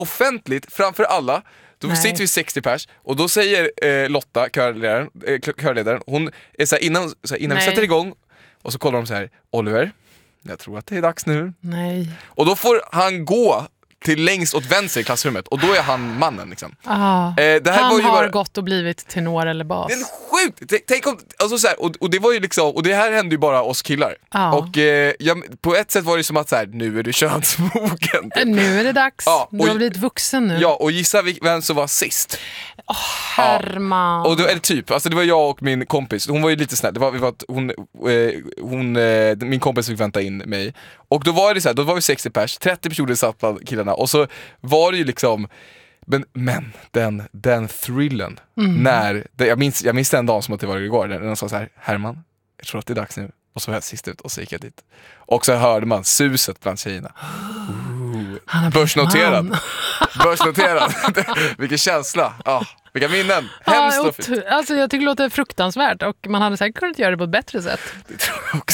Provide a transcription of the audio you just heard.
offentligt framför alla. Då sitter vi 60 pers och då säger Lotta, körledaren, hon är så här, innan vi sätter igång, och så kollar de så här: Oliver, jag tror att det är dags nu. Nej. Och då får han gå till längst åt vänster i klassrummet, och då är han mannen liksom. Det här han har gått och blivit tenor eller bas. Det är sjukt. Tänk om, alltså så här, och det var ju liksom, och det här hände ju bara oss killar. Och på ett sätt var det som att så här, nu är du könsmogen. Nu är det dags. Du har blivit vuxen nu. Ja, och gissa vem som var sist. Herman. Och då är det typ, alltså det var jag och min kompis. Hon var ju lite snäll. Min kompis fick vänta in mig. Och då var det så här, då var vi 60 pers, 30 personer satt bland killarna, och så var det ju liksom, men den thrillen när jag minns den dagen som att det var igår, när de sa så här: Herman, jag tror att det är dags nu. Och så var jag sist ut och så gick jag dit. Och så hörde man suset bland tjejerna. Börsnoterad. Vilken känsla. Vilka minnen. Hemskt och fint. Alltså jag tycker det låter fruktansvärt, och man hade säkert kunnat göra det på ett bättre sätt. Det tror jag också.